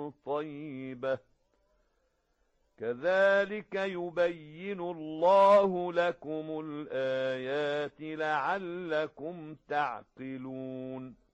طيبة كذلك يبين الله لكم الآيات لعلكم تعقلون